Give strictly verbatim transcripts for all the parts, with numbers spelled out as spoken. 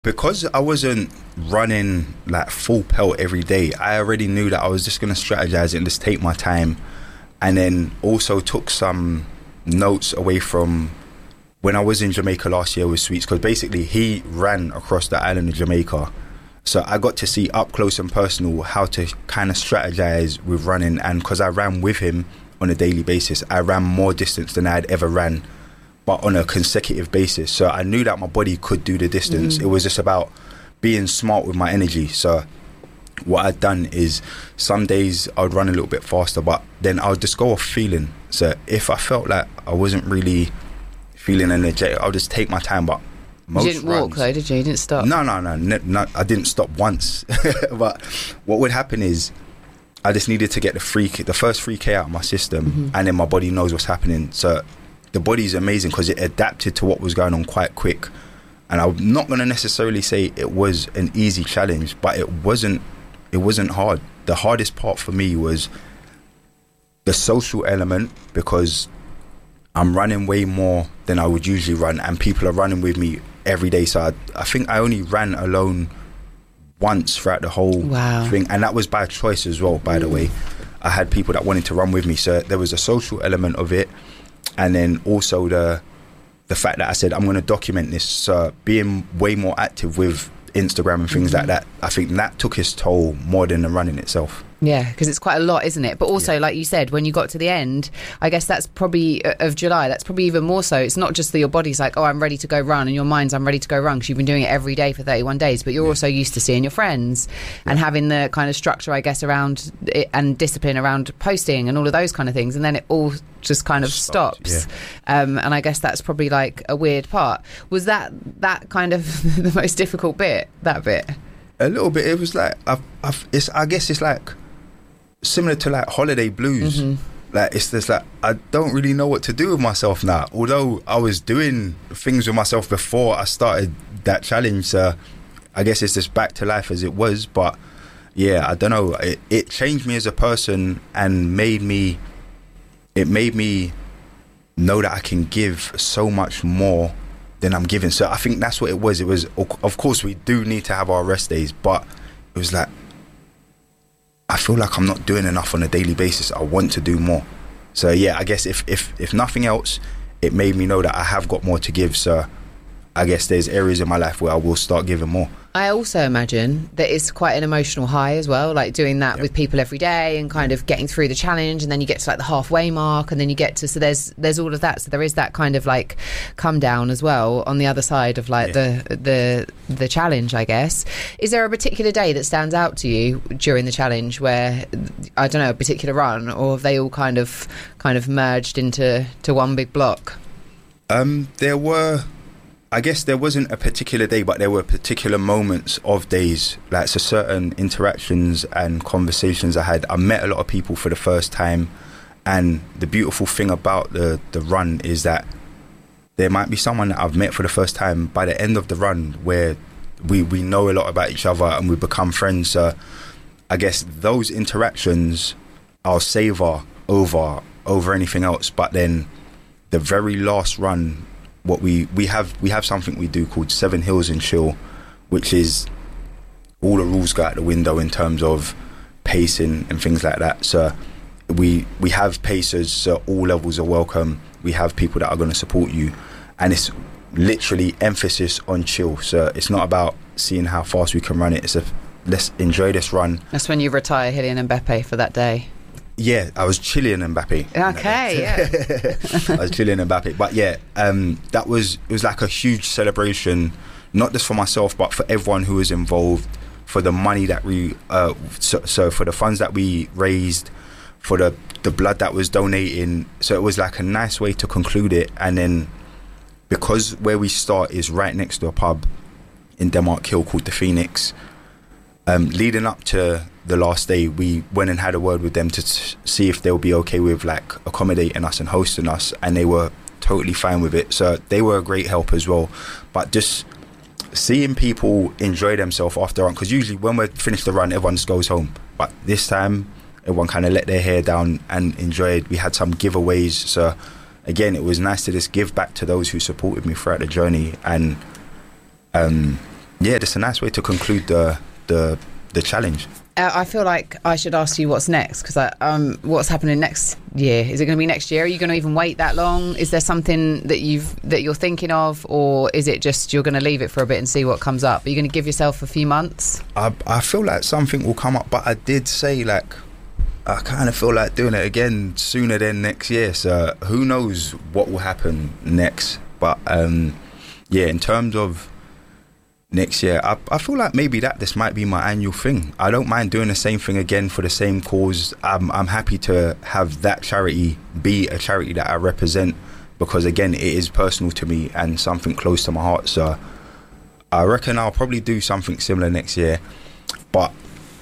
Because I wasn't running like full pelt every day, I already knew that I was just going to strategize it and just take my time. And then also took some notes away from when I was in Jamaica last year with Sweets, because basically he ran across the island of Jamaica. So I got to see up close and personal how to kind of strategize with running. And because I ran with him on a daily basis, I ran more distance than I had ever ran, but on a consecutive basis. So I knew that my body could do the distance. Mm. It was just about being smart with my energy. So what I'd done is some days I would run a little bit faster, but then I would just go off feeling. So if I felt like I wasn't really feeling energetic, I'll just take my time. But most you didn't runs, walk though, did you? You didn't stop? No, no, no, no, no I didn't stop once. But what would happen is I just needed to get the free, the first three K out of my system, mm-hmm. and then my body knows what's happening. So the body's amazing because it adapted to what was going on quite quick. And I'm not going to necessarily say it was an easy challenge, but it wasn't. It wasn't hard. The hardest part for me was the social element, because I'm running way more than I would usually run, and people are running with me every day. So I, I think I only ran alone once throughout the whole wow. thing, and that was by choice as well, by mm. the way. I had people that wanted to run with me, so there was a social element of it, and then also the the fact that I said I'm going to document this, so being way more active with Instagram and things mm-hmm. like that, I think that took its toll more than the running itself. Yeah, because it's quite a lot, isn't it? But also, yeah. like you said, when you got to the end, I guess that's probably uh, of July, that's probably even more so. It's not just that your body's like, oh, I'm ready to go run, and your mind's, I'm ready to go run, because you've been doing it every day for thirty-one days, but you're yeah. also used to seeing your friends yeah. and having the kind of structure, I guess, around it and discipline around posting and all of those kind of things, and then it all just kind of Stopped, stops. Yeah. Um, and I guess that's probably like a weird part. Was that that kind of the most difficult bit, that bit? A little bit. It was like, I've, I've, it's, I guess it's like, similar to like holiday blues. Mm-hmm. Like it's just like I don't really know what to do with myself now, although I was doing things with myself before I started that challenge. So I guess it's just back to life as it was. But yeah, I don't know, it, it changed me as a person and made me it made me know that I can give so much more than I'm giving. So I think that's what it was. It was, of course we do need to have our rest days, but it was like I feel like I'm not doing enough on a daily basis. I want to do more. So yeah, I guess if, if, if nothing else, it made me know that I have got more to give. So I guess there's areas in my life where I will start giving more. I also imagine that it's quite an emotional high as well, like doing that yep. with people every day and kind of getting through the challenge, and then you get to like the halfway mark, and then you get to, so there's there's all of that. So there is that kind of like come down as well on the other side of like yeah. the the the challenge, I guess. Is there a particular day that stands out to you during the challenge where, I don't know, a particular run, or have they all kind of kind of merged into to one big block? Um, there were. I guess there wasn't a particular day, but there were particular moments of days, like so certain interactions and conversations I had. I met a lot of people for the first time, and the beautiful thing about the, the run is that there might be someone that I've met for the first time by the end of the run where we, we know a lot about each other and we become friends. So I guess those interactions I'll savour over over anything else. But then the very last run, what we we have we have something we do called Seven Hills and Chill, which is all the rules go out the window in terms of pacing and things like that. So we we have pacers, so all levels are welcome. We have people that are going to support you, and it's literally emphasis on chill. So it's not about seeing how fast we can run it. It's a let's enjoy this run. That's when you retire Kylian Mbappe for that day. Yeah, I was chilling Mbappe. Okay, yeah. I was chilling Mbappe. But yeah, um, that was, it was like a huge celebration, not just for myself, but for everyone who was involved, for the money that we, uh, so, so for the funds that we raised, for the, the blood that was donating. So it was like a nice way to conclude it. And then because where we start is right next to a pub in Denmark Hill called the Phoenix, um, leading up to the last day, we went and had a word with them to t- see if they'll be okay with like accommodating us and hosting us, and they were totally fine with it. So they were a great help as well. But just seeing people enjoy themselves after run, because usually when we finish the run, everyone just goes home. But this time, everyone kind of let their hair down and enjoyed. We had some giveaways. So again, it was nice to just give back to those who supported me throughout the journey. And um, yeah, that's a nice way to conclude the the the challenge. Uh, I feel like I should ask you what's next, because um, what's happening next year? Is it going to be next year? Are you going to even wait that long? Is there something that you've that you're thinking of, or is it just you're going to leave it for a bit and see what comes up? Are you going to give yourself a few months? I I feel like something will come up, but I did say like I kind of feel like doing it again sooner than next year. So who knows what will happen next? But um, yeah, in terms of next year, I, I feel like maybe that this might be my annual thing. I don't mind doing the same thing again for the same cause. I'm, I'm happy to have that charity be a charity that I represent, because again, it is personal to me and something close to my heart. So I reckon I'll probably do something similar next year, but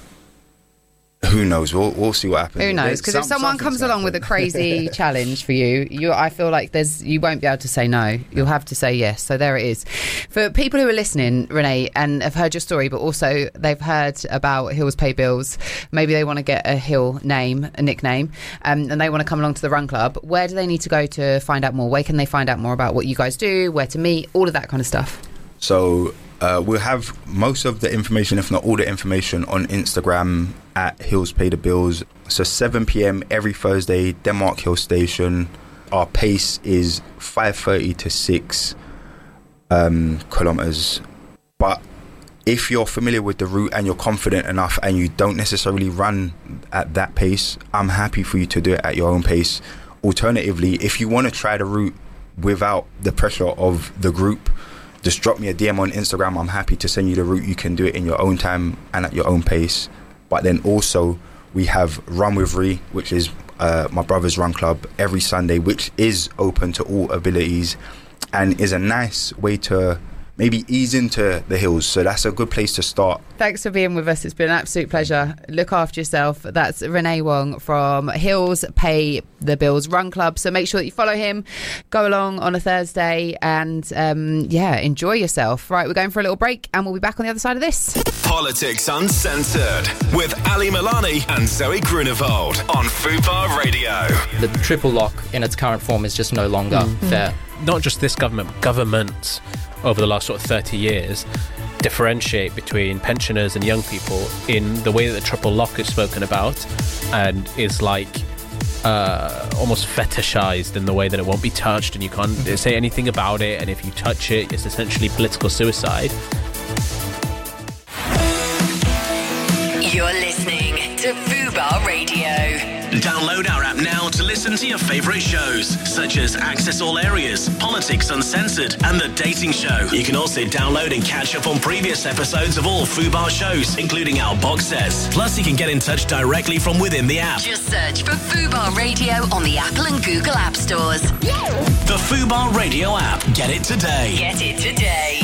who knows? We'll, we'll see what happens. Who knows? Because if someone comes along with a crazy challenge for you, you, I feel like there's you won't be able to say no. You'll have to say yes. So there it is. For people who are listening, Renee, and have heard your story, but also they've heard about Hills Pay Bills, maybe they want to get a Hill name, a nickname, um, and they want to come along to the Run Club, where do they need to go to find out more? Where can they find out more about what you guys do, where to meet, all of that kind of stuff? So uh, we'll have most of the information, if not all the information, on Instagram at Hills Pay the Bills. So seven p.m. every Thursday, Denmark Hill Station. Our pace is five thirty to six um, kilometers. But if you're familiar with the route and you're confident enough and you don't necessarily run at that pace, I'm happy for you to do it at your own pace. Alternatively, if you want to try the route without the pressure of the group, just drop me a D M on Instagram. I'm happy to send you the route. You can do it in your own time and at your own pace. But then also we have Run with Ree, which is uh, my brother's run club, every Sunday, which is open to all abilities and is a nice way to maybe ease into the hills. So that's a good place to start. Thanks for being with us. It's been an absolute pleasure. Look after yourself. That's Renee Wong from Hills Pay the Bills Run Club. So make sure that you follow him. Go along on a Thursday and, um, yeah, enjoy yourself. Right, we're going for a little break and we'll be back on the other side of this. Politics Uncensored with Ali Milani and Zoe Grunewald on Fubar Radio. The triple lock in its current form is just no longer mm-hmm. fair. Not just this government, governments over the last sort of thirty years differentiate between pensioners and young people in the way that the triple lock is spoken about and is like uh, almost fetishized in the way that it won't be touched and you can't say anything about it, and if you touch it, it's essentially political suicide. You're listening to Fubar Radio. Download our app now to listen to your favourite shows, such as Access All Areas, Politics Uncensored, and The Dating Show. You can also download and catch up on previous episodes of all Fubar shows, including our box sets. Plus, you can get in touch directly from within the app. Just search for Fubar Radio on the Apple and Google App Stores. The Fubar Radio app. Get it today. Get it today.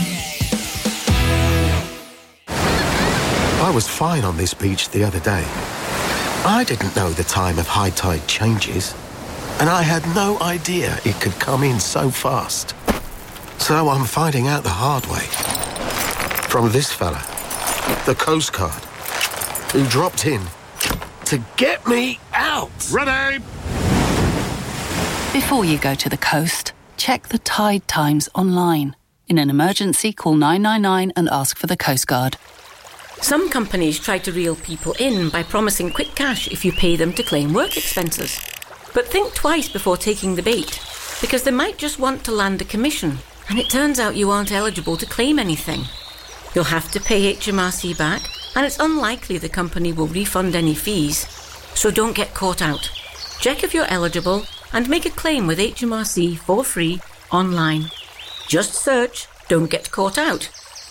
I was fine on this beach the other day. I didn't know the time of high tide changes, and I had no idea it could come in so fast. So I'm finding out the hard way. From this fella, the Coast Guard, who dropped in to get me out. Ready! Before you go to the coast, check the tide times online. In an emergency, call nine nine nine and ask for the Coast Guard. Some companies try to reel people in by promising quick cash if you pay them to claim work expenses. But think twice before taking the bait, because they might just want to land a commission, and it turns out you aren't eligible to claim anything. You'll have to pay H M R C back, and it's unlikely the company will refund any fees. So don't get caught out. Check if you're eligible and make a claim with H M R C for free online. Just search "Don't Get Caught Out."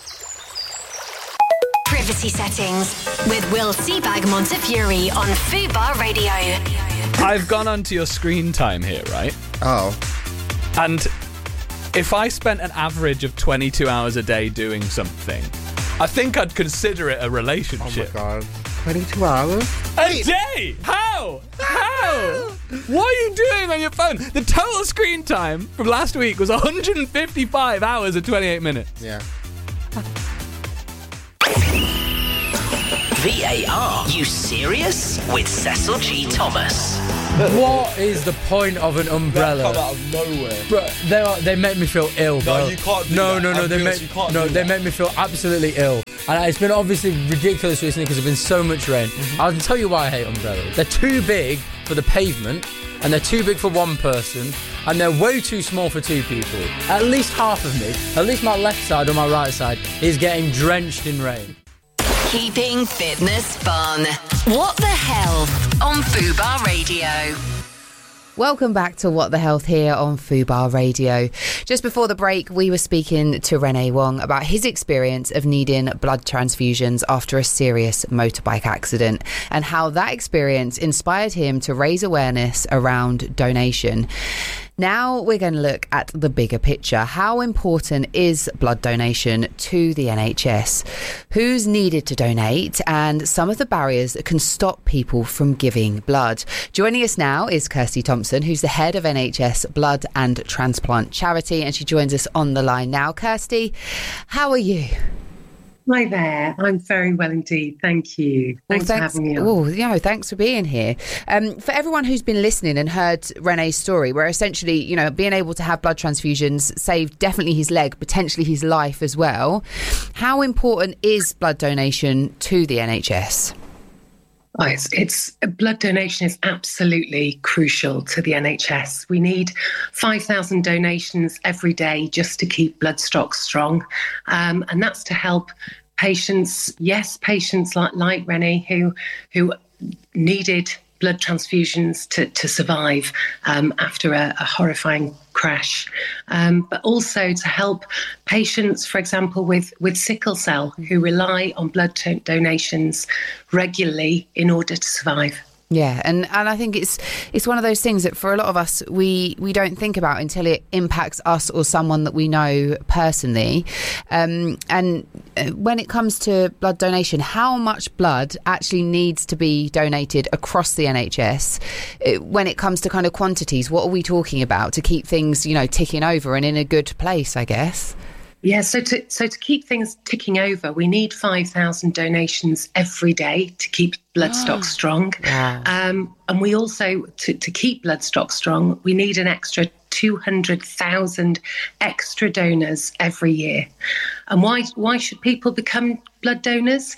Privacy settings with Will Seabag Montefiore on Fubar Radio. I've gone onto your screen time here, right? Oh. And if I spent an average of twenty-two hours a day doing something, I think I'd consider it a relationship. Oh my god. twenty-two hours? A day? How? How? What are you doing on your phone? The total screen time from last week was one hundred fifty-five hours and twenty-eight minutes. Yeah. V A R. You serious? With Cecil G. Thomas. What is the point of an umbrella? That come out of nowhere. Bro, they are, they make me feel ill, bro. No, you can't do no, that. No, no, no. They make, no, they make me feel absolutely ill. And it's been obviously ridiculous recently because there's been so much rain. Mm-hmm. I'll tell you why I hate umbrellas. They're too big for the pavement, and they're too big for one person, and they're way too small for two people. At least half of me, at least my left side or my right side, is getting drenched in rain. Keeping fitness fun. What the Health on Fubar Radio. Welcome back to What the Health here on Fubar Radio. Just before the break, we were speaking to Renee Wong about his experience of needing blood transfusions after a serious motorbike accident and how that experience inspired him to raise awareness around donation. Now we're going to look at the bigger picture. How important is blood donation to the N H S? Who's needed to donate? And some of the barriers that can stop people from giving blood. Joining us now is Kirsty Thompson, who's the head of N H S Blood and Transplant Charity, and she joins us on the line now. Kirsty, how are you? Hi there. I'm very well indeed. Thank you. Thanks, well, thanks for having me on. Oh, yeah, thanks for being here. Um, for everyone who's been listening and heard Renee's story, where essentially, you know, being able to have blood transfusions saved definitely his leg, potentially his life as well. How important is blood donation to the N H S? Oh, it's, it's blood donation is absolutely crucial to the N H S. We need five thousand donations every day just to keep blood stock strong. Um, and that's to help patients, yes, patients like, like Renee, who, who needed blood transfusions to, to survive um, after a, a horrifying crash, um, but also to help patients, for example, with, with sickle cell who rely on blood t- donations regularly in order to survive. Yeah, and, and I think it's it's one of those things that for a lot of us we, we don't think about until it impacts us or someone that we know personally. Um, and when it comes to blood donation, how much blood actually needs to be donated across the N H S? When it comes to kind of quantities, what are we talking about to keep things, you know, ticking over and in a good place, I guess? Yeah, so to so to keep things ticking over, we need five thousand donations every day to keep blood oh. stock strong. Wow. Um, and we also, to, to keep blood stock strong, we need an extra two hundred thousand extra donors every year. And why why should people become blood donors?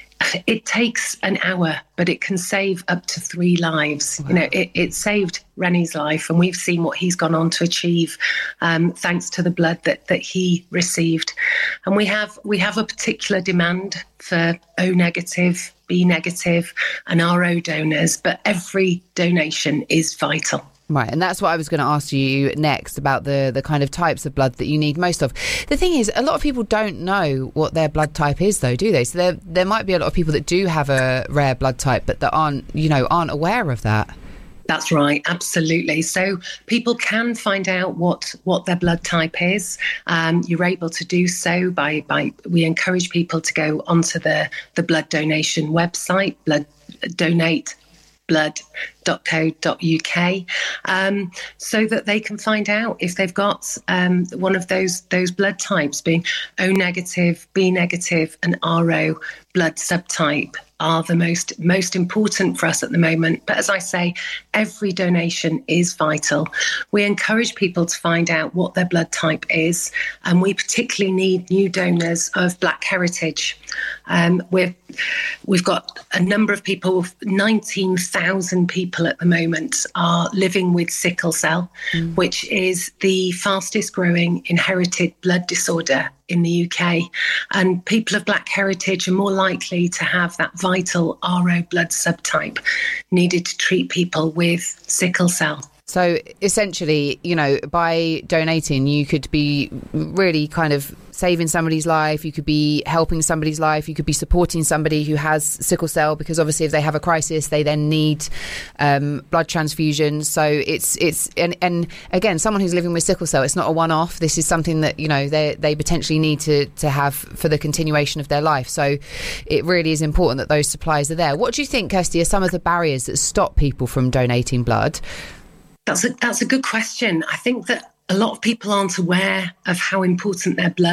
It takes an hour, but it can save up to three lives. Wow. You know, it, it saved Renee's life, and we've seen what he's gone on to achieve um, thanks to the blood that, that he received. And we have we have a particular demand for O negative, B negative, and R O donors, but every donation is vital. Right, and that's what I was going to ask you next about the, the kind of types of blood that you need most of. The thing is, a lot of people don't know what their blood type is, though, do they? So there there might be a lot of people that do have a rare blood type, but that aren't, you know, aren't aware of that. That's right, absolutely. So people can find out what, what their blood type is. Um, you're able to do so by, by we encourage people to go onto the, the blood donation website, blood donate. blood dot co dot uk, um, so that they can find out if they've got um, one of those those blood types, being O negative, B negative, and R O blood subtype are the most most important for us at the moment. But as I say, every donation is vital. We encourage people to find out what their blood type is, and we particularly need new donors of Black heritage. Um, we've we've got a number of people, nineteen thousand people at the moment are living with sickle cell, mm. which is the fastest growing inherited blood disorder in the U K. And people of Black heritage are more likely to have that vital R O blood subtype needed to treat people with sickle cell. So essentially, you know, by donating, you could be really kind of saving somebody's life. You could be helping somebody's life. You could be supporting somebody who has sickle cell, because obviously if they have a crisis, they then need um, blood transfusions. So it's it's and, and again, someone who's living with sickle cell, it's not a one-off. This is something that, you know, they they potentially need to to have for the continuation of their life. So it really is important that those supplies are there. What do you think, Kirsty, are some of the barriers that stop people from donating blood? That's a, that's a good question. I think that a lot of people aren't aware of how important their blood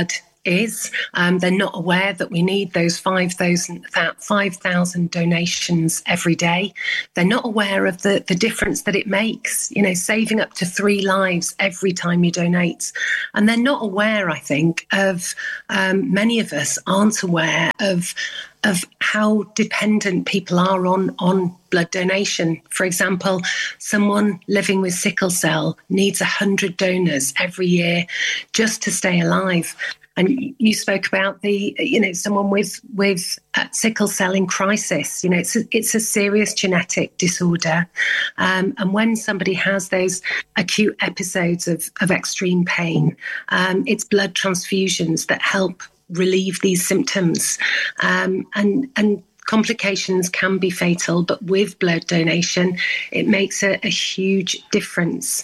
is. Um, they're not aware that we need those five thousand donations every day. They're not aware of the, the difference that it makes, you know, saving up to three lives every time you donate. And they're not aware, I think, of um, many of us aren't aware of of how dependent people are on, on blood donation. For example, someone living with sickle cell needs one hundred donors every year just to stay alive. And you spoke about the, you know, someone with with uh, sickle cell in crisis. You know, it's a, it's a serious genetic disorder, um, and when somebody has those acute episodes of of extreme pain, um, it's blood transfusions that help relieve these symptoms, um, and and. Complications can be fatal, but with blood donation, it makes a, a huge difference.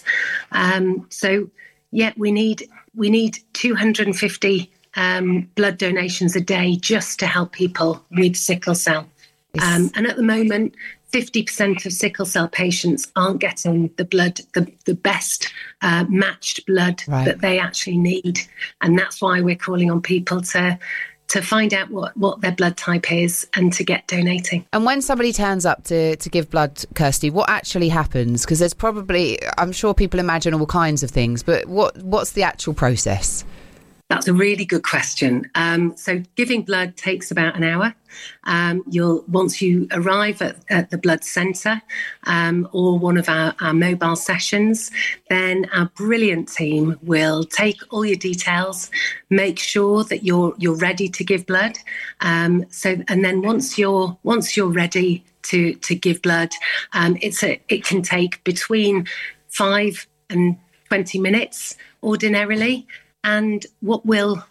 Um, so, yeah, we need we need two hundred fifty um, blood donations a day just to help people with sickle cell. Um, and at the moment, fifty percent of sickle cell patients aren't getting the blood, the, the best uh, matched blood right. that they actually need. And that's why we're calling on people to to find out what, what their blood type is and to get donating. And when somebody turns up to, to give blood, Kirsty, what actually happens? Because there's probably, I'm sure people imagine all kinds of things, but what what's the actual process? That's a really good question. Um, so giving blood takes about an hour. Um, you'll once you arrive at, at the blood centre um, or one of our, our mobile sessions, then our brilliant team will take all your details, make sure that you're you're ready to give blood. Um, so and then once you're once you're ready to to give blood, um, it's a it can take between five and twenty minutes ordinarily. And what will,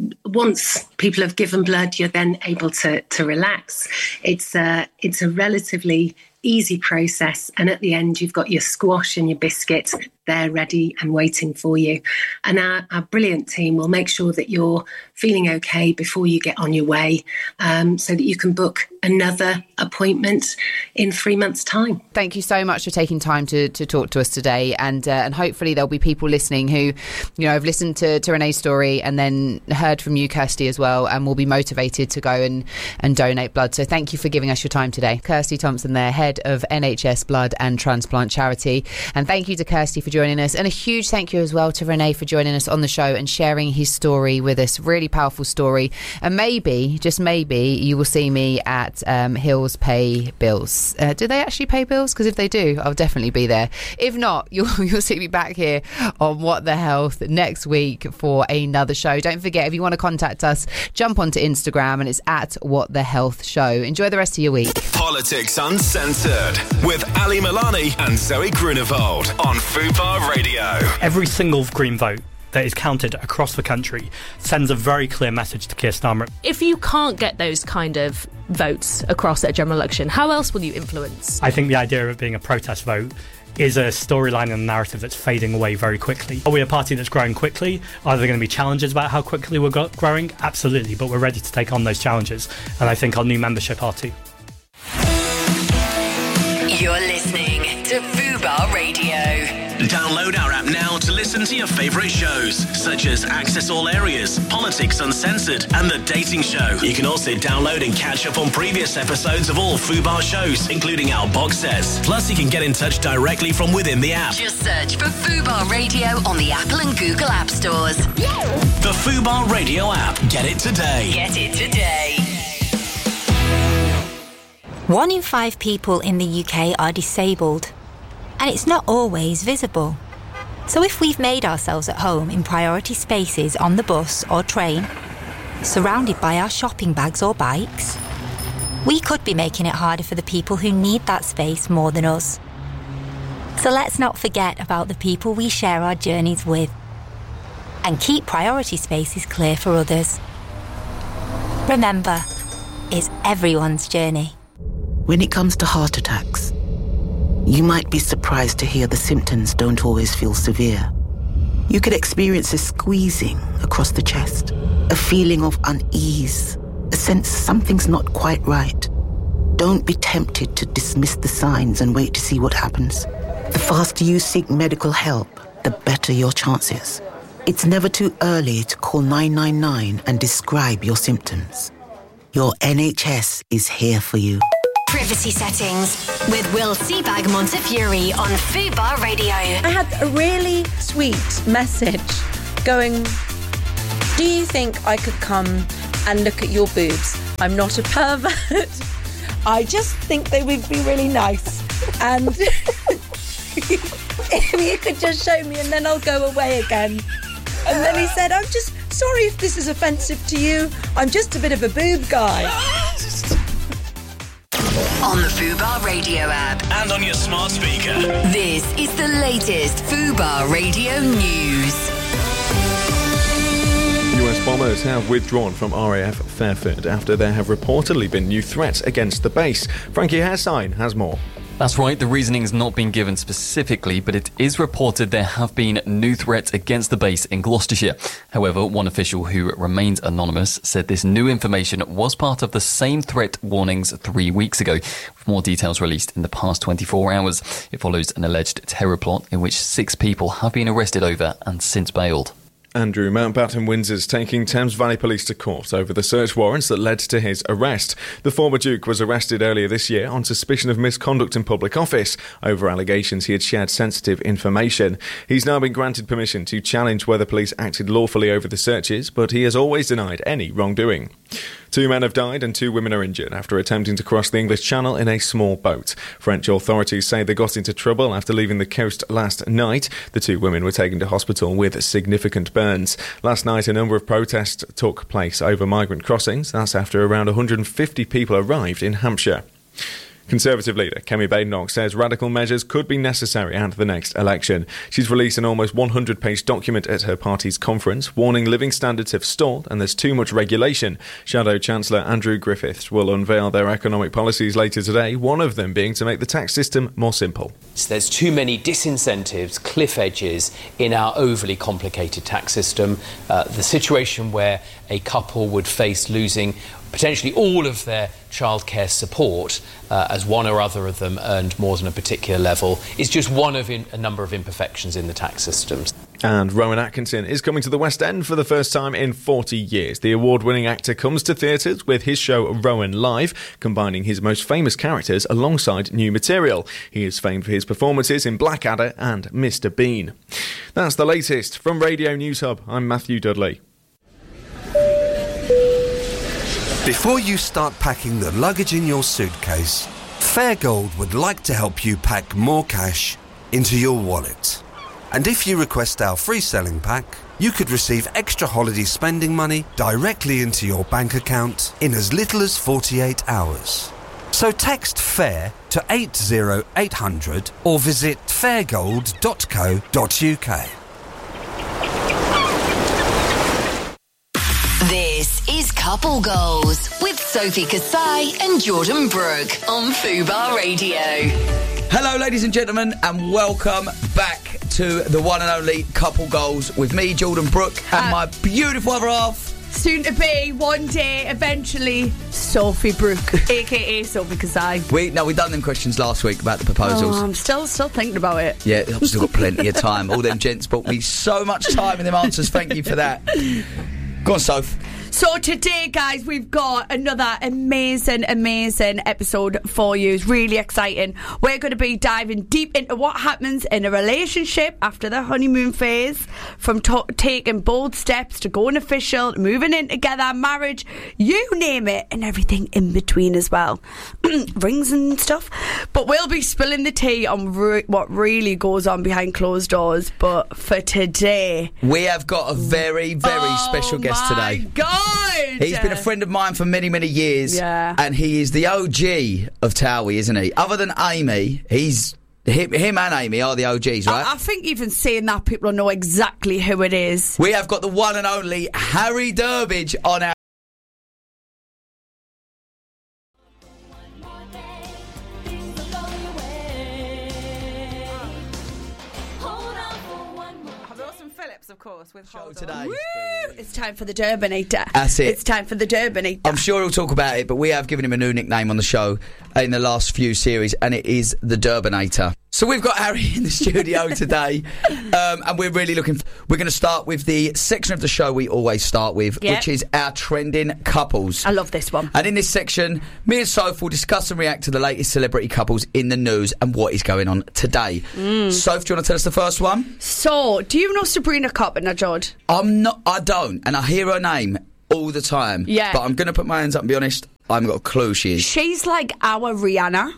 once people have given blood, you're then able to to relax. It's a, it's a relatively easy process. And at the end, you've got your squash and your biscuits. They're ready and waiting for you. And our, our brilliant team will make sure that you're feeling okay before you get on your way, um, so that you can book another appointment in three months' time. Thank you so much for taking time to, to talk to us today. And uh, and hopefully there'll be people listening who, you know, have listened to, to Renee's story and then heard from you, Kirsty, as well, and will be motivated to go and, and donate blood. So thank you for giving us your time today. Kirsty Thompson there, head of N H S Blood and Transplant Charity. And thank you to Kirsty for joining us. And a huge thank you as well to Renee for joining us on the show and sharing his story with us. Really powerful story. And maybe, just maybe, you will see me at um, Hills Pay Bills. Uh, do they actually pay bills? Because if they do, I'll definitely be there. If not, you'll, you'll see me back here on What the Health next week for another show. Don't forget, if you want to contact us, jump onto Instagram and it's at What the Health Show. Enjoy the rest of your week. Politics Uncensored with Ali Milani and Zoe Grunewald on Fubar Radio. Every single Green vote that is counted across the country sends a very clear message to Keir Starmer. If you can't get those kind of votes across at a general election, how else will you influence? I think the idea of it being a protest vote is a storyline and a narrative that's fading away very quickly. Are we a party that's growing quickly? Are there going to be challenges about how quickly we're go- growing? Absolutely, but we're ready to take on those challenges, and I think our new membership are too. You're listening to Fubar Radio. Download our app now to listen to your favourite shows, such as Access All Areas, Politics Uncensored, and The Dating Show. You can also download and catch up on previous episodes of all Fubar shows, including our box sets. Plus, you can get in touch directly from within the app. Just search for Fubar Radio on the Apple and Google App Stores. The Fubar Radio app. Get it today. Get it today. One in five people in the U K are disabled, and it's not always visible. So if we've made ourselves at home in priority spaces on the bus or train, surrounded by our shopping bags or bikes, we could be making it harder for the people who need that space more than us. So let's not forget about the people we share our journeys with, and keep priority spaces clear for others. Remember, it's everyone's journey. When it comes to heart attacks, you might be surprised to hear the symptoms don't always feel severe. You could experience a squeezing across the chest, a feeling of unease, a sense something's not quite right. Don't be tempted to dismiss the signs and wait to see what happens. The faster you seek medical help, the better your chances. It's never too early to call nine nine nine and describe your symptoms. Your N H S is here for you. Privacy settings with Will Seabag Montefiore on Fubar Radio. I had a really sweet message going, do you think I could come and look at your boobs? I'm not a pervert. I just think they would be really nice. And if you could just show me and then I'll go away again. And then he said, I'm just sorry if this is offensive to you. I'm just a bit of a boob guy. On the Fubar Radio app. And on your smart speaker. This is the latest Fubar Radio news. U S bombers have withdrawn from R A F Fairford after there have reportedly been new threats against the base. Frankie Hairsign has more. That's right, the reasoning has not been given specifically, but it is reported there have been new threats against the base in Gloucestershire. However, one official who remains anonymous said this new information was part of the same threat warnings three weeks ago, with more details released in the past twenty-four hours. It follows an alleged terror plot in which six people have been arrested over and since bailed. Andrew Mountbatten Windsor's taking Thames Valley Police to court over the search warrants that led to his arrest. The former Duke was arrested earlier this year on suspicion of misconduct in public office over allegations he had shared sensitive information. He's now been granted permission to challenge whether police acted lawfully over the searches, but he has always denied any wrongdoing. Two men have died and two women are injured after attempting to cross the English Channel in a small boat. French authorities say they got into trouble after leaving the coast last night. The two women were taken to hospital with significant burns. Last night, a number of protests took place over migrant crossings. That's after around one hundred fifty people arrived in Hampshire. Conservative leader Kemi Badenoch says radical measures could be necessary at the next election. She's released an almost one hundred page document at her party's conference, warning living standards have stalled and there's too much regulation. Shadow Chancellor Andrew Griffiths will unveil their economic policies later today, one of them being to make the tax system more simple. There's too many disincentives, cliff edges in our overly complicated tax system. Uh, the situation where a couple would face losing potentially all of their childcare support uh, as one or other of them earned more than a particular level is just one of in, a number of imperfections in the tax systems. And Rowan Atkinson is coming to the West End for the first time in forty years. The award-winning actor comes to theatres with his show Rowan Live, combining his most famous characters alongside new material. He is famed for his performances in Blackadder and Mister Bean. That's the latest from Radio News Hub. I'm Matthew Dudley. Before you start packing the luggage in your suitcase, Fairgold would like to help you pack more cash into your wallet. And if you request our free selling pack, you could receive extra holiday spending money directly into your bank account in as little as forty-eight hours. So text FAIR to eight zero eight hundred or visit fairgold dot co dot uk. This is Couple Goals with Sophie Kasai and Jordan Brooke on Fubar Radio. Hello, ladies and gentlemen, and welcome back to the one and only Couple Goals with me, Jordan Brooke, and uh, my beautiful other half. Soon to be, one day, eventually, Sophie Brooke, aka Sophie Kasai. We no, we done them questions last week about the proposals. Oh, I'm still still thinking about it. Yeah, I've still got plenty of time. All them gents bought me so much time in them answers. Thank you for that. Go on, Soph. So today, guys, we've got another amazing, amazing episode for you. It's really exciting. We're going to be diving deep into what happens in a relationship after the honeymoon phase, from to- taking bold steps to going official, moving in together, marriage, you name it, and everything in between as well. Rings and stuff. But we'll be spilling the tea on re- what really goes on behind closed doors. But for today, we have got a very, very oh special guest today. Oh my God! He's been a friend of mine for many, many years. Yeah. And he is the O G of Towie, isn't he? Other than Amy, he's him, him and Amy are the O Gs, right? I, I think even saying that, people know exactly who it is. We have got the one and only Harry Durbidge on our... Of course, with show today. Woo! It's time for the Durbinator. That's it. It's time for the Durbinator. I'm sure he'll talk about it, but we have given him a new nickname on the show in the last few series, and it is the Durbinator. So we've got Harry in the studio today, um, and we're really looking. F- we're going to start with the section of the show we always start with, Yep. which is our trending couples. I love this one. And in this section, me and Soph will discuss and react to the latest celebrity couples in the news and what is going on today. Mm. Soph, do you want to tell us the first one? So, do you know Sabrina Carpenter, George? I'm not. I don't, and I hear her name all the time. Yeah. But I'm going to put my hands up and be honest. I haven't got a clue who she is. She's like our Rihanna.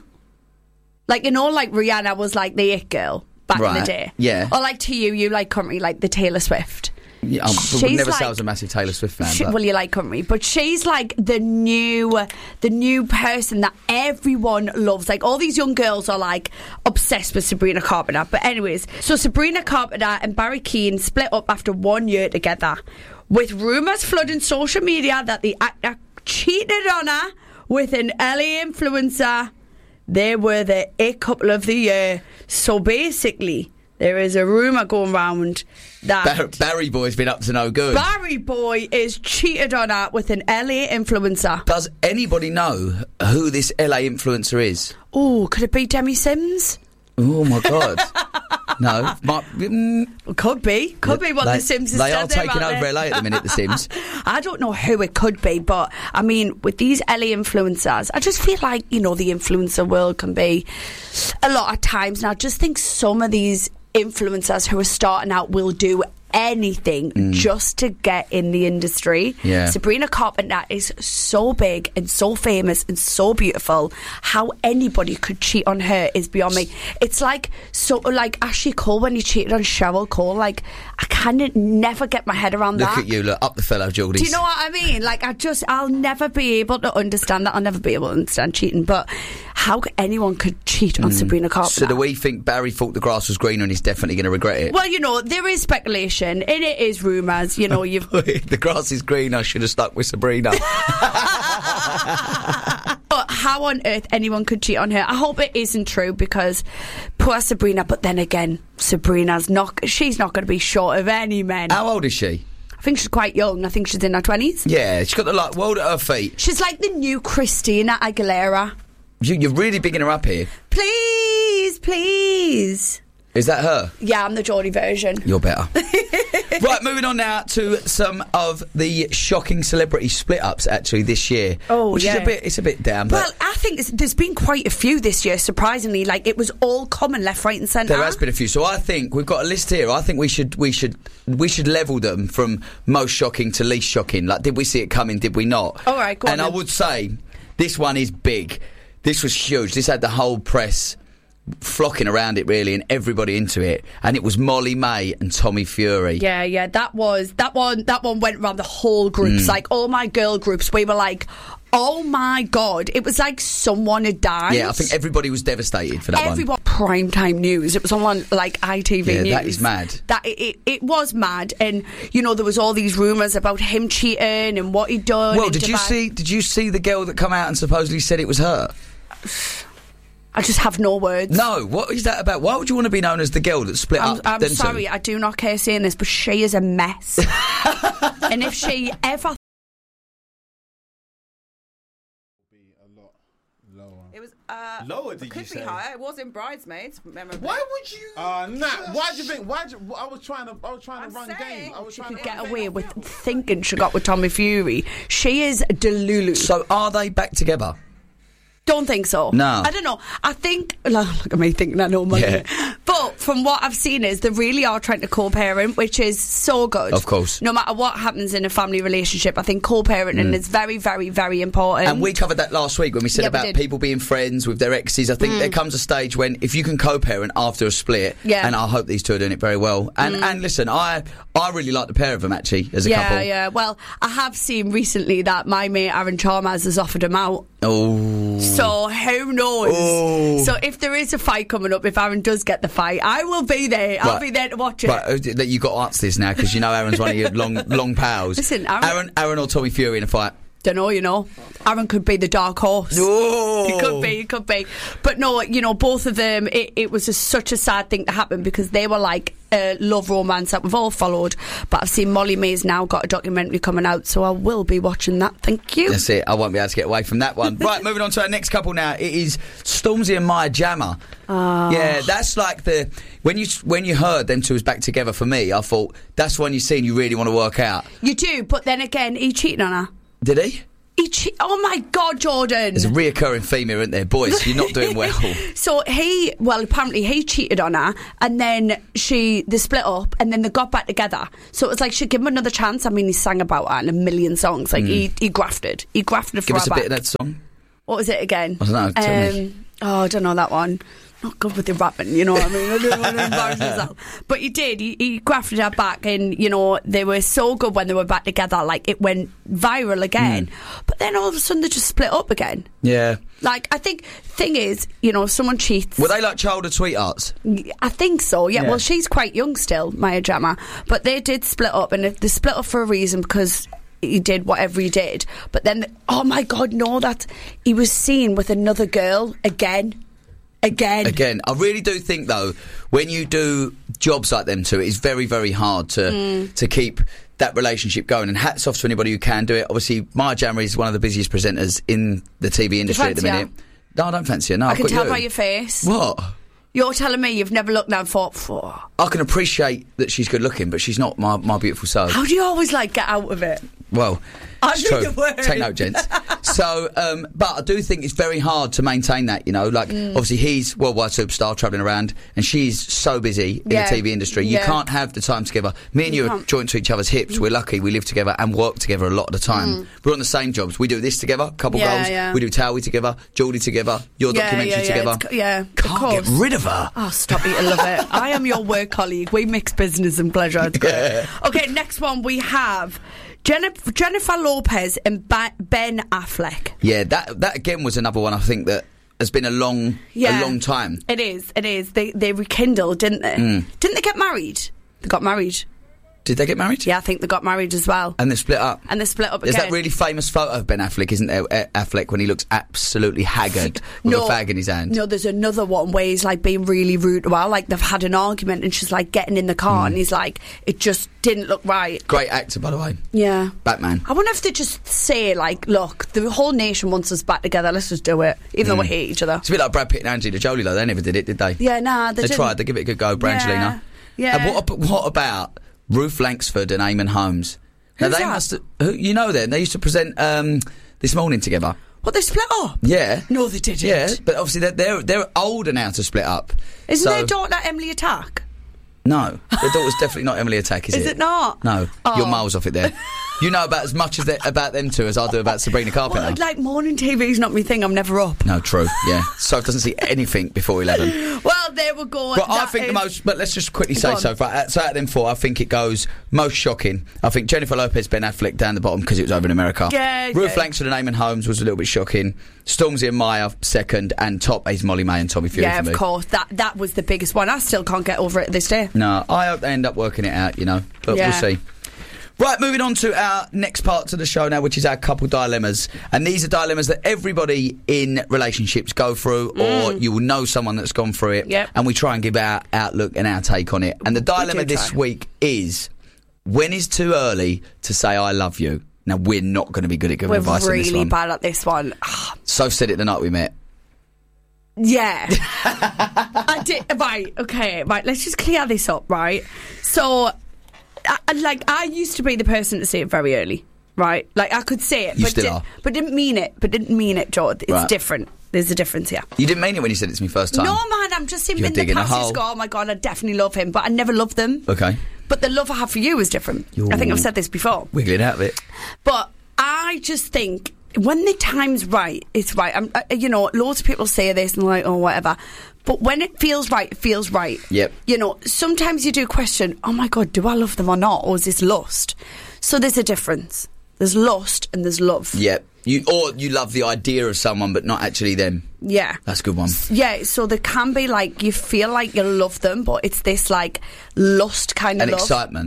Like, you know, like Rihanna was like the it girl back in Right, the day. yeah. Or like to you, you like country, like the Taylor Swift. Yeah, I would She's never say I like- was a massive Taylor Swift fan. She, but well, you like country, but she's like the new, the new person that everyone loves. Like all these young girls are like obsessed with Sabrina Carpenter. But anyways, so Sabrina Carpenter and Barry Keane split up after one year together, with rumours flooding social media that the actor cheated on her with an L A influencer. They were the it couple of the year. So basically, there is a rumour going round that Bar- Barry Boy's been up to no good. Barry Boy is cheated on her with an L A influencer. Does anybody know who this L A influencer is? Oh, could it be Demi Sims? Oh my god. No. My, mm, could be. Could be what they, the Sims is They are there taking out over there. L A at the minute, the Sims. I don't know who it could be, but I mean, with these L A influencers, I just feel like, you know, the influencer world can be a lot of times. And I just think some of these influencers who are starting out will do anything Mm. just to get in the industry. Yeah. Sabrina Carpenter is so big and so famous and so beautiful. How anybody could cheat on her is beyond me. It's like so like Ashley Cole when he cheated on Cheryl Cole. Like I kind of never get my head around Look that. at you, look up the fellow Geordies. Do you know what I mean? Like, I just, I'll never be able to understand that. I'll never be able to understand cheating. But how c- anyone could cheat on Sabrina Carpenter? So do we think Barry thought the grass was greener and he's definitely going to regret it? Well, you know, there is speculation and it is rumours. You know, you've. The grass is greener, I should have stuck with Sabrina. But how on earth anyone could cheat on her? I hope it isn't true because poor Sabrina. But then again, Sabrina's not. She's not going to be short of any men. How old is she? I think she's quite young. I think she's in her twenties. Yeah, she's got the like, world at her feet. She's like the new Christina Aguilera. You, you're really bigging her up here. Please, please. Is that her? Yeah, I'm the Geordie version. You're better. Right, moving on now to some of the shocking celebrity split-ups actually this year. Oh, which yeah. is a bit, it's a bit down. But Well, I think it's, there's been quite a few this year, surprisingly. Like, it was all common left, right and centre. there has been a few. So I think we've got a list here. I think we should we should we should level them from most shocking to least shocking. Like, did we see it coming? Did we not? All right, go on And I then. would say this one is big. This was huge. This had the whole press flocking around it really, and everybody into it. And it was Molly May and Tommy Fury. Yeah, yeah, that was that one. That one went around the whole groups, Mm. like all my girl groups. We were like, "Oh my god!" It was like someone had died. Yeah, I think everybody was devastated for that one. Everyone, prime time news. It was on like I T V Yeah, News. that is mad. That it, it, it was mad, and you know there was all these rumours about him cheating and what he'd done. Well, in did you Dubai. see? Did you see the girl that come out and supposedly said it was her? I just have no words. No, what is that about? Why would you want to be known as the girl that split I'm, up? I'm them two? sorry, I do not care saying this, but she is a mess. And if she ever. It was uh, Lower, did could you be say? higher. It was in Bridesmaids. Remember? Why would you? Uh, nah. Why'd you think? Why'd you? I was trying to. I was trying to run game. I was She trying could to get run away game. with thinking she got with Tommy Fury. She is delulu. So are they back together? Don't think so. No. I don't know. I think, look at me thinking I know money. Yeah. But from what I've seen is they really are trying to co-parent, which is so good. Of course. No matter what happens in a family relationship, I think co-parenting Mm. is very, very, very important. And we covered that last week when we said Yeah, we about did. people being friends with their exes. I think Mm. there comes a stage when if you can co-parent after a split, Yeah. and I hope these two are doing it very well. And Mm. and listen, I I really like the pair of them actually as a yeah, couple. yeah. Well, I have seen recently that my mate Aaron Chalmers has offered him out. Oh. So who knows? Oh. So if there is a fight coming up, if Aaron does get the fight, I will be there. I'll Right. be there to watch it. Right, uh, that you got to answer this now because you know Aaron's one of your long long pals. Listen, Aaron- Aaron, Aaron or Tommy Fury in a fight. Don't know, you know. Aaron could be the dark horse. Oh. He could be, he could be. But no, you know, both of them, it, it was just such a sad thing to happen because they were like a love romance that we've all followed. But I've seen Molly May's now got a documentary coming out, so I will be watching that. Thank you. That's it. I won't be able to get away from that one. Right, moving on to our next couple now. It is Stormzy and Maya Jama. Oh. Yeah, that's like the when you when you heard them two was back together. For me, I thought that's one you've seen you really want to work out. You do, but then again, he cheated on her. Did he? He che- oh my God, Jordan. There's a reoccurring theme here, isn't there? Boys, you're not doing well. So he, well, apparently he cheated on her, and then she, they split up, and then they got back together. So it was like she'd give him another chance. I mean, he sang about her in a million songs. Like, mm. he, he grafted. He grafted for Give her us a back. bit of that song. What was it again? I don't know, tell me. Um, oh, I don't know that one. Not good with the rapping, you know what I mean? I don't want to embarrass myself. But he did. He, he grafted her back, and, you know, they were so good when they were back together. Like, it went viral again. Mm. But then all of a sudden they just split up again. Yeah. Like, I think, thing is, you know, if someone cheats... Were they like childhood sweethearts? I think so, yeah. Yeah. Well, she's quite young still, Maya Jama. But they did split up, and they split up for a reason because... he did whatever he did, but then oh my God, no, that he was seen with another girl again again again I really do think though when you do jobs like them two, it's very very hard to mm. to keep that relationship going, and hats off to anybody who can do it. Obviously Maya Jama is one of the busiest presenters in the T V industry at the minute. Her? No, I don't fancy her. No, I I've can got tell you. by your face. What? You're telling me you've never looked down and thought, for I can appreciate that she's good looking, but she's not my, my beautiful soul. How do you always like get out of it? Well, I it's think true. the word. Take note, gents. So, um, but I do think it's very hard to maintain that, you know, like mm. obviously he's worldwide superstar travelling around and she's so busy in yeah. the T V industry. You yeah. can't have the time together. Me and you, you are joined to each other's hips. We're lucky we live together and work together a lot of the time. Mm. We're on the same jobs. We do this together, couple yeah, goals. Yeah. We do Towie together, Geordie together, your yeah, documentary yeah, yeah. together. It's, yeah, can't get rid of her. Oh, stop it. I love it. I am your work colleague. We mix business and pleasure. It's great. Yeah. Okay, next one we have Jennifer, Jennifer Lopez and ba- Ben Affleck. Yeah, that that again was another one I think that has been a long, yeah, a long time. It is, it is. They they rekindled, didn't they? Mm. Didn't they get married? They got married. Did they get married? Yeah, I think they got married as well. And they split up. And they split up There's again. that really famous photo of Ben Affleck, isn't there? Affleck when he looks absolutely haggard with no, a fag in his hand. No, there's another one where he's like being really rude. Well, like they've had an argument and she's like getting in the car mm. and he's like, it just didn't look right. Great actor, by the way. Yeah. Batman. I wonder if they just say like, look, the whole nation wants us back together. Let's just do it, even mm. though we hate each other. It's a bit like Brad Pitt and Angelina Jolie, though. They never did it, did they? Yeah, nah, they, they didn't. tried. They give it a good go, Brangelina. Yeah. And what, what about Ruth Langsford and Eamon Holmes? Now Who's they that? must have, who, you know them. They used to present um, This Morning together. What, they split up? Yeah. No, they didn't. Yeah, but obviously they're they're, they're older now to split up. Isn't so, their daughter Emily Attack? No, their daughter's definitely not Emily Attack, is, Is it? it not? No, Oh. you're miles off it there. You know about as much as they, about them two as I do about Sabrina Carpenter. Well, like morning T V's not my thing. I'm never up. No, true. Yeah, so doesn't see anything before eleven. Well, there we go. But I That think the is- most. But let's just quickly Go say on. so. Far, so out of them four, I think it goes most shocking. I think Jennifer Lopez, Ben Affleck down the bottom because it was over in America. Yeah, Ruth yeah. Langsford and Eamon Holmes was a little bit shocking. Stormzy and Maya second, and top is Molly May and Tommy Fury. Yeah, for me. of course. That that was the biggest one. I still can't get over it this day. No, I hope they end up working it out. You know, but Yeah. we'll see. Right, moving on to our next part of the show now, which is our couple dilemmas. And these are dilemmas that everybody in relationships go through, or Mm. you will know someone that's gone through it. Yep. And we try and give our outlook and our take on it. And the dilemma do this try. week is, when is too early to say I love you? Now, we're not going to be good at giving We're advice on this really one. bad at this one. Soph said it the night we met. Yeah. I did. Right, okay, right, let's just clear this up, right? So, I, I- like, I used to be the person to say it very early, right? Like, I could say it, You but, still did, are. but didn't mean it, but didn't mean it, George. It's Right. different. There's a difference here. You didn't mean it when you said it to me first time. No, man, I'm just in, You're in the digging a past. hole. Just go, oh my God, I definitely love him, but I never loved them. Okay. But the love I have for you is different. I think I've said this before. Wiggle it out of it. But I just think when the time's right, it's right. I'm, uh, you know, loads of people say this and they're like, oh, whatever. But when it feels right, it feels right. Yep. You know, sometimes you do question, oh my God, do I love them or not? Or is this lust? So there's a difference. There's lust and there's love. Yep. You, or you love the idea of someone, but not actually them. Yeah. That's a good one. Yeah, so there can be like, you feel like you love them, but it's this like lust kind of And love. excitement.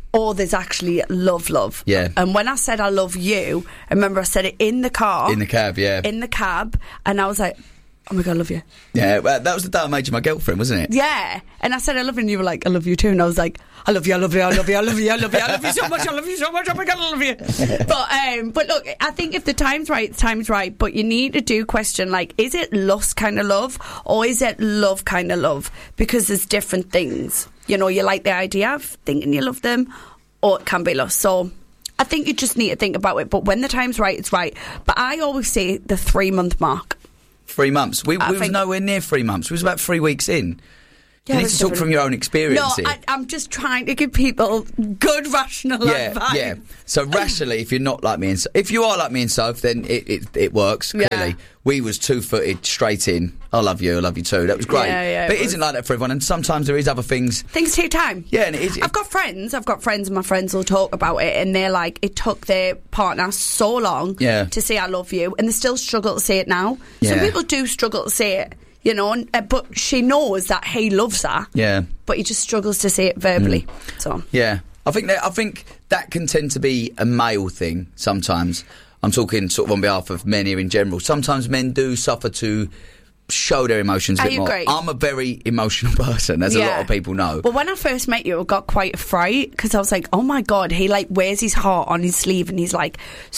or there's actually love, love. Yeah. And when I said I love you, I remember I said it in the car. In the cab, yeah. In the cab, and I was like, oh my God, I love you. Yeah, well, that was the day I made you my girlfriend, wasn't it? Yeah. And I said I love you, and you were like, I love you too. And I was like, I love you, I love you, I love you, I love you, I love you, I love you so much, I love you so much, oh my God, I love you. But um, but look, I think if the time's right, the time's right. But you need to do question, like, is it lust kind of love, or is it love kind of love? Because there's different things. You know, you like the idea of thinking you love them, or it can be lust. So I think you just need to think about it. But when the time's right, it's right. But I always say the three-month mark. Three months. We, I we was think- nowhere near three months. We was about three weeks in. Yeah, you need it's to talk different. from your own experience No, here. I, I'm just trying to give people good, rational yeah, advice. yeah. So rationally, if you're not like me and so- if you are like me and Soph, then it, it, it works, clearly. Yeah. We was two-footed straight in. I love you, I love you too. That was great. Yeah, yeah, but it it isn't like that for everyone, and sometimes there is other things. Things take time. Yeah, and it is. I've got friends, I've got friends, and my friends will talk about it, and they're like, it took their partner so long Yeah. to say I love you, and they still struggle to say it now. Some Yeah. people do struggle to say it, you know, and, uh, but she knows that he loves her, Yeah. but he just struggles to say it verbally. So Yeah, I think that I think that can tend to be a male thing sometimes. I'm talking sort of on behalf of men here in general. Sometimes men do suffer to show their emotions a I bit more. agree. I'm a very emotional person, as a lot Yeah. of people know. Well, when I first met you, I got quite a fright because I was like, oh my God, he like wears his heart on his sleeve and he's like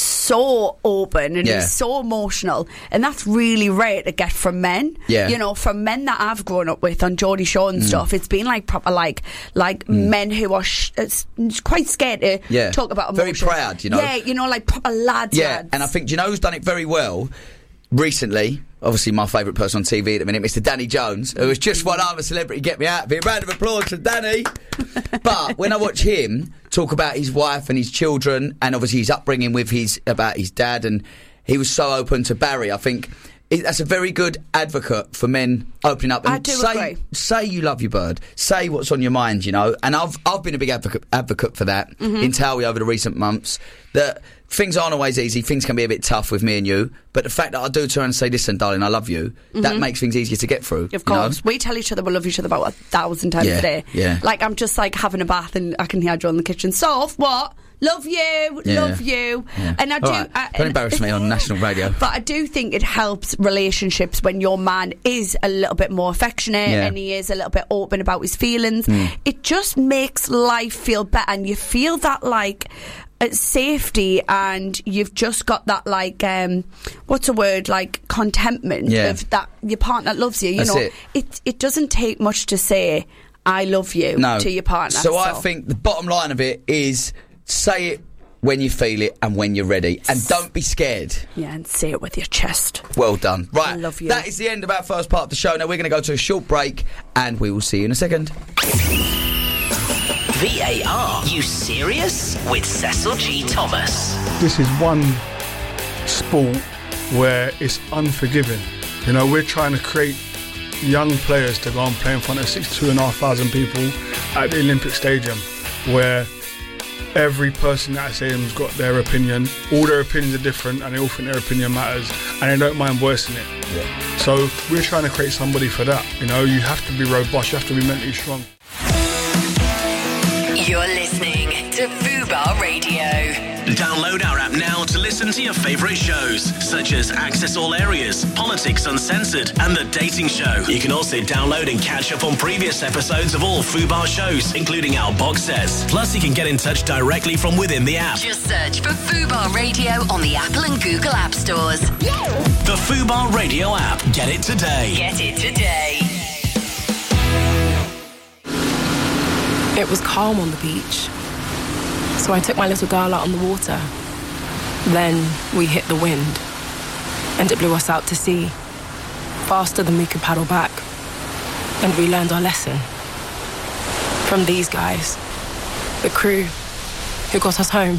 so open and Yeah. he's so emotional. And that's really rare to get from men. Yeah. You know, from men that I've grown up with on Geordie Shore and Mm. stuff, it's been like proper like like men who are sh- it's quite scared to Yeah. talk about Very emotions. proud, you know. Yeah, you know, like proper lads. Yeah, lads. and I think, do you know who's done it very well recently? Obviously, my favourite person on T V at the minute, Mister Danny Jones, who has just won I'm a Celebrity, Get Me Out of Here. Round of applause for Danny. But when I watch him talk about his wife and his children, and obviously his upbringing with his about his dad, and he was so open to Barry, I think it, that's a very good advocate for men opening up and I do say agree. say you love your bird, say what's on your mind, you know. And I've I've been a big advocate advocate for that Mhm. in Towie over the recent months. That things aren't always easy. Things can be a bit tough with me and you. But the fact that I do turn and say, listen, darling, I love you, that Mhm. makes things easier to get through. Of you course. know? We tell each other we love each other about a thousand times Yeah, a day. yeah. Like, I'm just like having a bath and I can hear Joe in the kitchen. Soph, what? Love you, Yeah. love you. Yeah. And I do. All right. I, Don't embarrass me on national radio. But I do think it helps relationships when your man is a little bit more affectionate Yeah. and he is a little bit open about his feelings. Mm. It just makes life feel better, and you feel that like uh, safety, and you've just got that like um, what's a word like contentment Yeah. of that your partner loves you. You That's know, it. it it doesn't take much to say I love you No. to your partner. So, I think the bottom line of it is say it when you feel it and when you're ready, and don't be scared. Yeah, and say it with your chest. Well done. Right, I love you. that is the end of our first part of the show. Now we're going to go to a short break, and we will see you in a second. V A R. You serious? With Cecil G. Thomas. This is one sport where it's unforgiving. You know, we're trying to create young players to go and play in front of sixty-two and a half thousand people at the Olympic Stadium, where every person at that stadium's got their opinion. All their opinions are different, and they all think their opinion matters, and they don't mind voicing it. Yeah. So we're trying to create somebody for that. You know, you have to be robust, you have to be mentally strong. You're listening to Fubar Radio. Download our app now to listen to your favourite shows, such as Access All Areas, Politics Uncensored, and The Dating Show. You can also download and catch up on previous episodes of all Fubar shows, including our box sets. Plus, you can get in touch directly from within the app. Just search for Fubar Radio on the Apple and Google App Stores. The Fubar Radio app. Get it today. Get it today. It was calm on the beach, so I took my little girl out on the water. Then we hit the wind, and it blew us out to sea, faster than we could paddle back. And we learned our lesson from these guys, the crew who got us home.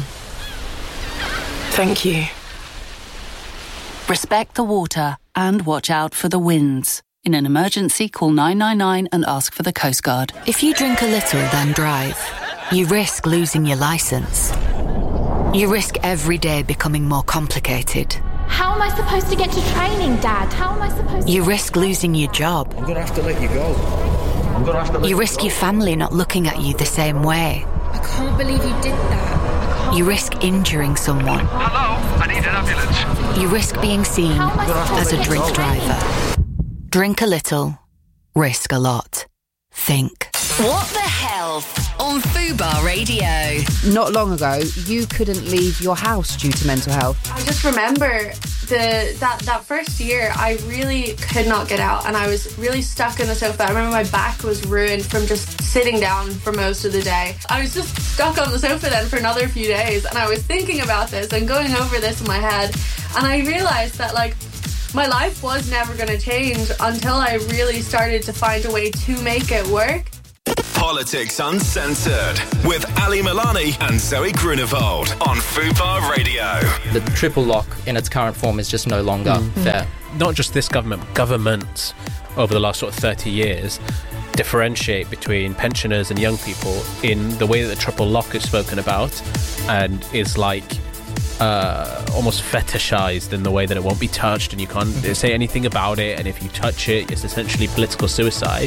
Thank you. Respect the water and watch out for the winds. In an emergency, call nine nine nine and ask for the Coast Guard. If you drink a little, then drive. You risk losing your licence. You risk every day becoming more complicated. How am I supposed to get to training, Dad? How am I supposed to... You risk losing your job. I'm going to have to let you go. I'm going to have to let You you risk go. your family not looking at you the same way. I can't believe you did that. You risk injuring someone. Hello, I need an ambulance. You risk being seen as a drink driver. Drink a little, risk a lot. Think. What the Health on Fubar Radio. Not long ago, you couldn't leave your house due to mental health. I just remember the that, that first year, I really could not get out, and I was really stuck in the sofa. I remember my back was ruined from just sitting down for most of the day. I was just stuck on the sofa then for another few days, and I was thinking about this and going over this in my head, and I realised that, like, my life was never going to change until I really started to find a way to make it work. Politics Uncensored with Ali Milani and Zoe Grunewald on Fubar Radio. The triple lock in its current form is just no longer mm. fair. Not just this government, governments over the last sort of thirty years differentiate between pensioners and young people in the way that the triple lock is spoken about, and is like uh, almost fetishized in the way that it won't be touched and you can't mm-hmm. say anything about it, and if you touch it, it's essentially political suicide.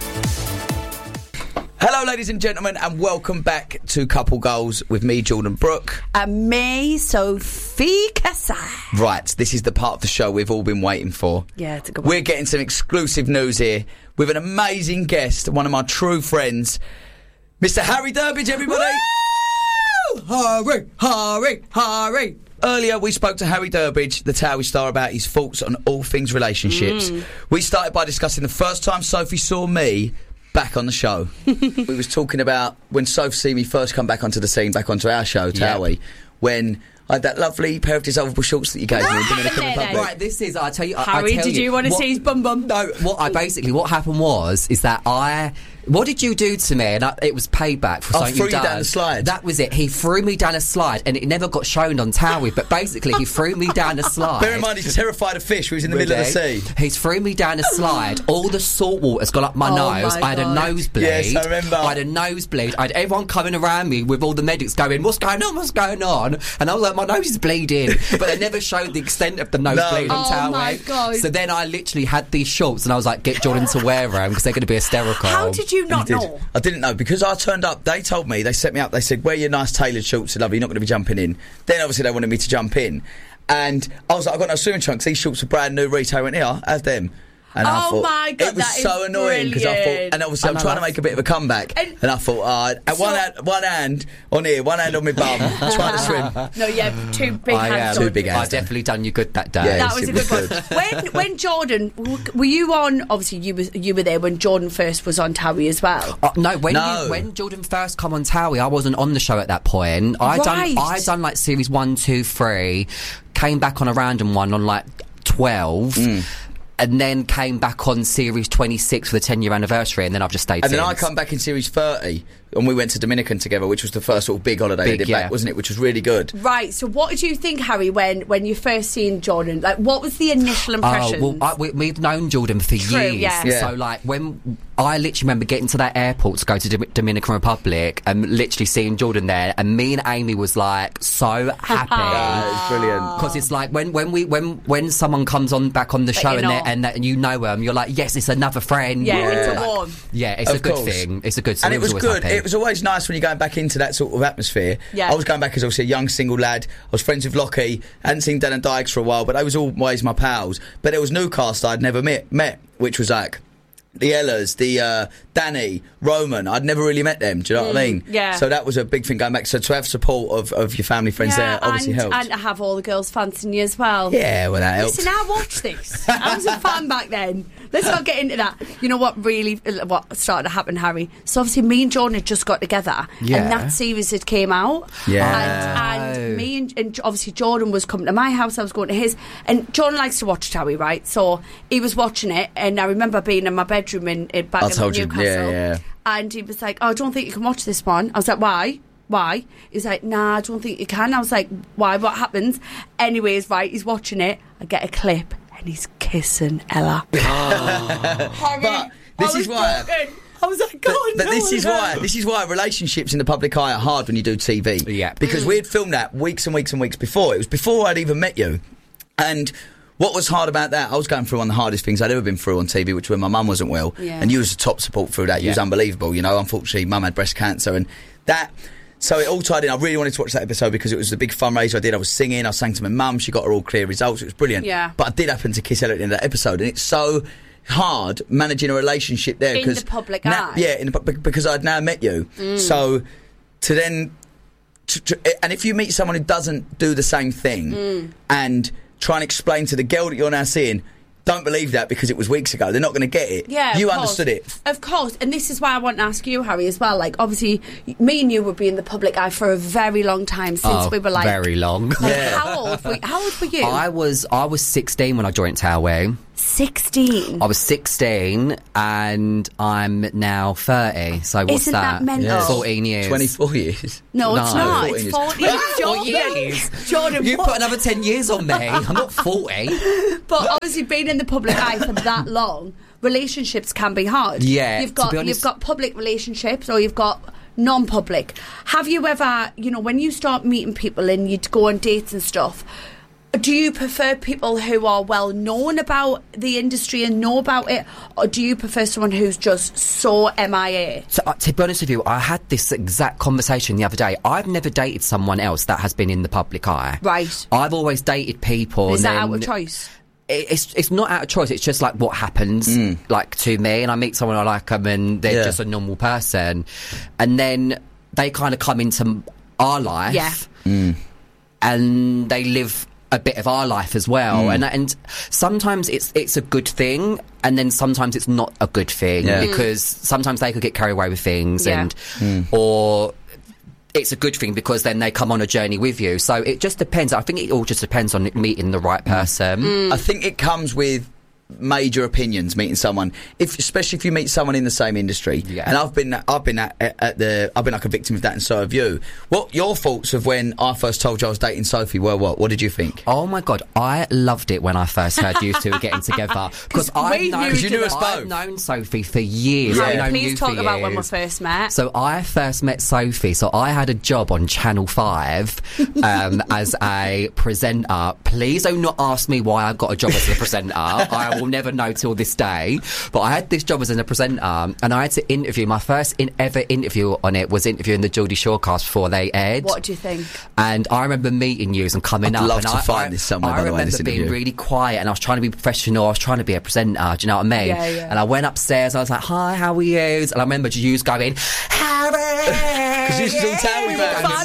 Hello, ladies and gentlemen, and welcome back to Couple Goals with me, Jordan Brooke. And me, Sophie Kasai. Right, this is the part of the show we've all been waiting for. Yeah, it's a good one. We're getting some exclusive news here with an amazing guest, one of my true friends, Mister Harry Durbidge, everybody. Woo! Harry, Harry, Harry. Earlier, we spoke to Harry Durbidge, the Towie star, about his thoughts on all things relationships. Mm. We started by discussing the first time Sophie saw me back on the show. We was talking about when Sophie see me first come back onto the scene, back onto our show, Towie, yep. when I had that lovely pair of dissolvable shorts that you gave me in Dominican Republic. Right, this is, I tell you, I, Harry, I tell did you, you want to what, see his bum bum? No, what I basically, what happened was, is that I, what did you do to me? And I, it was payback for I something threw you you done. down the slide. That was it. He threw me down a slide, and it never got shown on Towie, but basically he threw me down a slide. Bear in mind, he's terrified of fish. He was in the really? middle of the sea. He's threw me down a slide. All the salt water's gone up my oh nose. My I had God. a nosebleed. Yes, I remember. I had a nosebleed. I had everyone coming around me with all the medics going, what's going on, what's going on? And I was like, my nose is bleeding. But they never showed the extent of the nosebleed no. on Oh Towie. my God. So then I literally had these shorts, and I was like, get Jordan to wear them because they're going to be hysterical. How did you not did. know? I didn't know because I turned up. They told me, they set me up. They said, wear your nice tailored shorts, lovely. You're not going to be jumping in. Then obviously they wanted me to jump in, and I was like, I got no swimming trunks. These shorts are brand new retail. I went, here, have them. And I oh thought, my God, it was that so is annoying because I thought, brilliant. and obviously I I'm know, trying to that's- make a bit of a comeback, and, And- I thought, uh, and So- one hand, one hand on here, one hand on my bum, trying to swim. No, yeah, two big I, hands. um, Two big I hands. definitely done you good that day. Yeah, That was a it was good one. when when Jordan, w- were you on? Obviously, you was you were there when Jordan first was on Towie as well. Uh, no, when No. You, when Jordan first come on Towie, I wasn't on the show at that point. I Right. done I done like series one, two, three, came back on a random one on like twelve. Mm. And then came back on series twenty-six for the ten year anniversary, and then I've just stayed And since. then I come back in series thirty, and we went to Dominican together, which was the first sort of big holiday Big, they did yeah. back, wasn't it? Which was really good. Right. So, what did you think, Harry, when when you first seen Jordan? Like, what was the initial impression? Oh, well, I, we, we've known Jordan for True, years. yeah. Yeah. So, like, when I literally remember getting to that airport to go to Dom- Dominican Republic and literally seeing Jordan there, and me and Amy was like so happy. Yeah, it was brilliant. Because it's like when, when we when when someone comes on back on the That show you and, know. they're- and, that- and you know them, you're like, yes, it's another friend. yeah, Yeah. it's a warm. Yeah, it's Of a good course. thing. It's a good. So And it was always good. happy. It was always nice when you're going back into that sort of atmosphere. Yeah. I was going back as obviously a young single lad. I was friends with Lockie. I hadn't seen Dan and Dykes for a while, but they was always my pals. But there was new cast I'd never met, met which was like the Ellas, the uh, Danny, Roman. I'd never really met them. Do you know what I mean? yeah. So that was a big thing going back. So to have support of, of your family, friends Yeah, there obviously and, helped. and to have all the girls fancying you as well. Yeah, well, that helped. Listen, I watched this. I was a fan back then. Let's not get into that. You know what really, what started to happen, Harry? So obviously me and Jordan had just got together, Yeah. and that series had came out. Yeah. And, and me and, and obviously Jordan was coming to my house, I was going to his, and Jordan likes to watch Towie, right? So he was watching it, and I remember being in my bedroom in, in back I in told you, Newcastle, yeah, yeah. and he was like, "Oh, I don't think you can watch this one." I was like, "Why?" Why? He's like, nah, I don't think you can. I was like, why? What happens? Anyways, right, he's watching it. I get a clip, and he's kissing Ella. Harry, But this I is was why. broken. I was like, God, But no, this is no. why this is why relationships in the public eye are hard when you do T V. Yeah. Because we had filmed that weeks and weeks and weeks before. It was before I'd even met you. And what was hard about that, I was going through one of the hardest things I'd ever been through on T V, which was when my mum wasn't well. Yeah. And you was the top support through that. You Yeah. was unbelievable, you know. Unfortunately, mum had breast cancer, and that So it all tied in. I really wanted to watch that episode because it was the big fundraiser I did. I was singing, I sang to my mum, she got her all clear results, it was brilliant. Yeah. But I did happen to kiss Elliot at the end of that episode, and it's so hard managing a relationship there. In the public now, eye. Yeah, in the, because I'd now met you. Mm. So to then... To, to, and if you meet someone who doesn't do the same thing Mm. and try and explain to the girl that you're now seeing, don't believe that because it was weeks ago, they're not going to get it. Yeah, you of course. understood it. Of course, and this is why I want to ask you, Harry, as well. Like, obviously, me and you would be in the public eye for a very long time since Oh, we were like very long. Like, how old? Were, how old were you? I was I was sixteen when I joined Tower. Sixteen. I was sixteen, and I'm now thirty. So what's Isn't that mental? Yeah. Fourteen years. Twenty-four years. No, it's No. not. fourteen It's years. forty. Four years. Jordan, You what? put another ten years on me. I'm not forty. But obviously, being in the public eye for that long, relationships can be hard. Yeah, you've to got be honest- you've got public relationships, or you've got non-public. Have you ever, you know, when you start meeting people and you go on dates and stuff, do you prefer people who are well known about the industry and know about it, or do you prefer someone who's just so M I A? So, uh, to be honest with you, I had this exact conversation the other day. I've never dated someone else that has been in the public eye. Right. I've always dated people. Is and that then out of choice? it- It's it's not out of choice. It's just like what happens, Mm. like to me, and I meet someone I like them, and they're Yeah. just a normal person, and then they kind of come into our life, Yeah. Mm. and they live a bit of our life as well, Mm. and and sometimes it's it's a good thing, and then sometimes it's not a good thing Yeah. because sometimes they could get carried away with things, Yeah. and Mm. or it's a good thing because then they come on a journey with you. So it just depends. I think it all just depends on meeting the right person. I think it comes with major opinions meeting someone, if especially if you meet someone in the same industry. Yeah. And I've been I've been at, at the I've been like a victim of that, and so have you. What your thoughts of when I first told you I was dating Sophie were? What what did you think? Oh my god, I loved it when I first heard you two were getting together because I've we known knew each you knew us other. I've both. known Sophie for years. Yeah. I've Harry, known please you talk for about when we years. first met. So I first met Sophie. So I had a job on Channel Five um, as a presenter. Please do not ask me why I got a job as a presenter. I will never know till this day. But I had this job as a presenter, and I had to interview. My first in, ever interview on it was interviewing the Geordie Shorecast before they aired. What do you think? And I remember meeting you and coming I'd up. love and to I, find I, this somewhere, I by the way, remember this being interview. really quiet, and I was trying to be professional. I was trying to be a presenter. Do you know what I mean? Yeah, yeah. And I went upstairs. I was like, "Hi, how are you?" And I remember you going, "Harry," Because you used to tell me about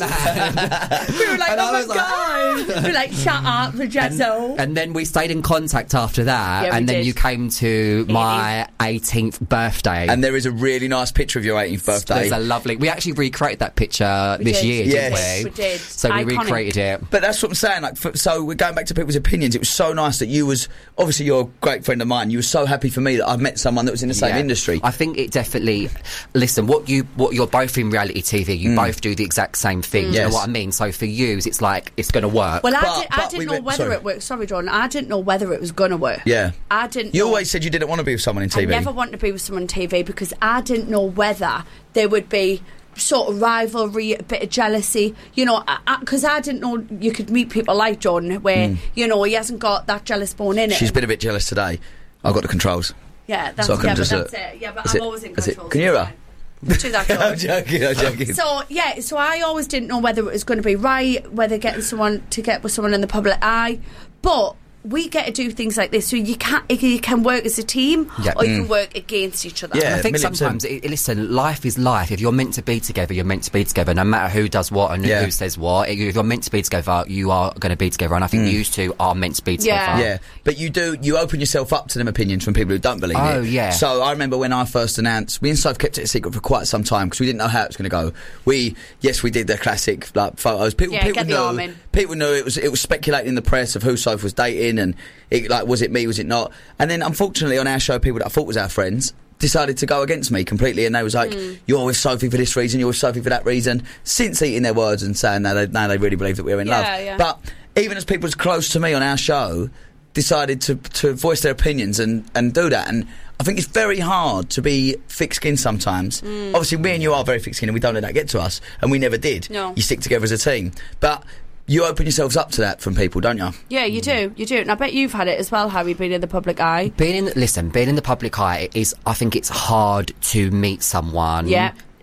it. We were like, And I oh my was like- god! We were like, shut up, Jezzo. And then we stayed in contact after that, Yeah, we and then did. you came to my eighteenth birthday. And there is a really nice picture of your eighteenth birthday. There's a lovely. We actually recreated that picture We this did. year, Yes. didn't we? We did. So we Iconic. recreated it. But that's what I'm saying. Like, for, so we're going back to people's opinions. It was so nice that you was obviously you're a great friend of mine. You were so happy for me that I've met someone that was in the same Yeah. industry. I think it definitely. Listen, what you what you're both in reality T V. You Mm. both do the exact same thing. You know Yes. what I mean? So for you, it's like it's going to work. Well, I, But- did, I but didn't we know went- whether sorry. it worked. Sorry, Jordan. I didn't know whether it was going to work. Yeah. I didn't You know. always said you didn't want to be with someone in T V. I never wanted to be with someone on T V because I didn't know whether there would be sort of rivalry, a bit of jealousy, you know, because I, I, I didn't know you could meet people like Jordan where, Mm. you know, he hasn't got that jealous bone in it. She's been a bit jealous today. I got the controls. Yeah, that's, So I can yeah, but just, uh, that's it. Yeah, but is I'm it- always in is it- control. Can you hear her? Do that, Jordan. I'm joking. I'm joking. So yeah, so I always didn't know whether it was going to be right, whether getting someone to get with someone in the public eye, but we get to do things like this, so you can you can work as a team, Yeah. or you Mm. can work against each other. Yeah. I think million sometimes, it, listen, life is life. If you're meant to be together, you're meant to be together, no matter who does what and Yeah. who says what. If you're meant to be together, you are going to be together, and I think Mm. you two are meant to be together. Yeah. Yeah, but you do, you open yourself up to them opinions from people who don't believe it. Oh, yeah. So I remember when I first announced, me and Soph kept it a secret for quite some time because we didn't know how it was going to go. We, yes, we did the classic like photos. People, Yeah, people get the knew, arm in. people knew it was, it was speculating in the press of who Soph was dating and it, like, was it me, was it not? And then unfortunately on our show, people that I thought was our friends decided to go against me completely, and they was like, Mm. you're with Sophie for this reason, you're with Sophie for that reason, since eating their words and saying now they, now they really believe that we're in Yeah, love. yeah. But even as people as close to me on our show decided to, to voice their opinions and, and do that, and I think it's very hard to be thick-skinned sometimes. Mm. Obviously me and you are very thick-skinned and we don't let that get to us, and we never did. No. You stick together as a team, but you open yourselves up to that from people, don't you? Yeah, you do, you do, and I bet you've had it as well, Harry, being in the public eye. Being in, listen, being in the public eye is, I think it's hard to meet someone Yeah.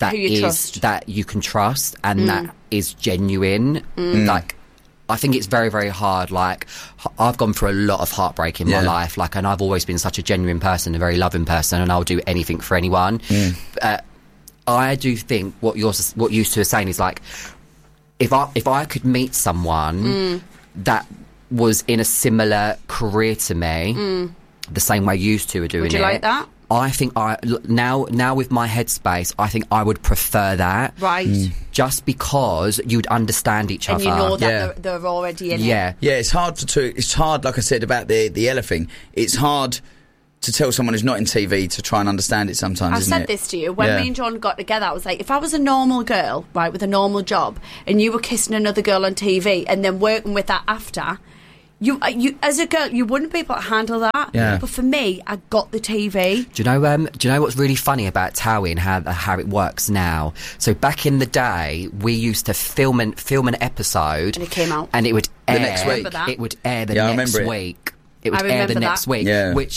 that Who you is trust. that you can trust and Mm. that is genuine. Mm. Like, I think it's very, very hard. Like, h- I've gone through a lot of heartbreak in Yeah. my life. Like, and I've always been such a genuine person, a very loving person, and I'll do anything for anyone. Mm. Uh, I do think what you're s- what you two are saying is like, if I if I could meet someone Mm. that was in a similar career to me, Mm. the same way you two are doing Would you it. like that? I think I l- now now with my headspace, I think I would prefer that. Right. Mm. just because you'd understand each and other. you know that yeah. they're, they're already in it. Yeah, yeah. It's hard for to. It's hard, like I said about the the Ella thing. It's hard to tell someone who's not in T V to try and understand it sometimes. I isn't said it? this to you when Yeah. me and John got together. I was like, if I was a normal girl, right, with a normal job, and you were kissing another girl on T V and then working with that after, you, uh, you as a girl, you wouldn't be able to handle that. Yeah. But for me, I got the T V. Do you know? Um, do you know what's really funny about Towie and how how it works now? So back in the day, we used to film an film an episode, And it came out. and it would The air. next week. Remember that? It would air the Yeah, I next remember it. week. It would I air the remember next that. week. Yeah. Which.